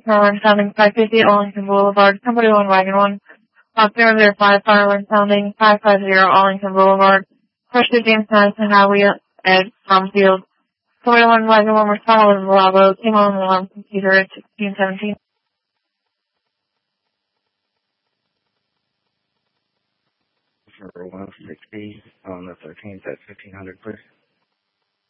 Sounding 550 Arlington Boulevard, Company 1, Wagon 1. 005, Fireland Sounding 550 Arlington Boulevard. Pressure James Madison Highway, Ed Bromfield. Company 1, Wagon 1, respond with Bravo. Team on the alarm computer at 1617. For 160 on the 13th at 1500, please.